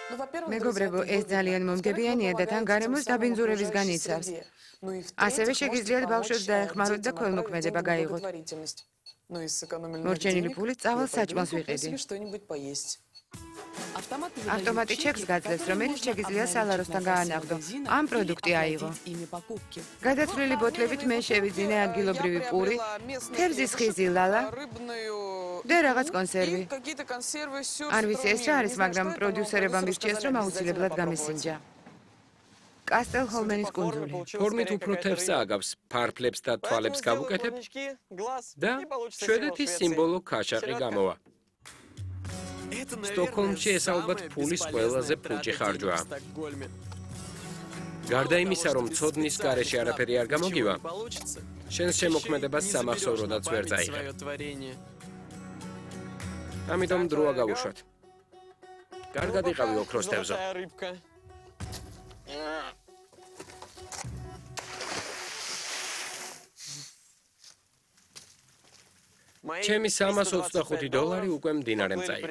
მეგობრებო, ეს ძალიან მომგებიანია და თან გარემოს დაბინძურებისგან იცავს. ასევე შეგიძლიათ ბავშვებს დაეხმაროთ და ქველმოქმედება გაიღოთ. მორჩენილი ფულით წავალ საჭმელს ვიყიდი. ავტომატი ჩეკს გაძლევს, რომელიც შეგიძლია სალაროსთან გაანაღდო. ამ პროდუქტი აიღო. გადაცვლილი ბოთლებით მე შევიძინე ადგილობრივი პური, თევზის ხიზი ლალა და რაღაც კონსერვი. არ ვიცი ეს რა არის, მაგრამ პროდიუსერებმა მირჩიეს, რომ აუცილებლად გამესინჯა. კასტელ ჰოლმენის კუნძული. ფორმით უფრო თევზს აგავს, ფარფლებს და თვალებს გავუკეთებ და შვედეთის სიმბოლო ქაშაყი გამოვა. სტოკჰოლმში ეს ალბათ ფულის ყველაზე ფუჭი ხარჯვაა. გარდა იმისა, რომ ცოდნის გარეშე არაფერი არ გამოგივა, შენს შემოქმედებას სამახსოვროდაც ვერ წაიღებ. ამიტომ დროა გავუშვათ. კარგად იყავი ოქროს თევზო. ჩემი $325 უკვე მდინარემ წაიღო.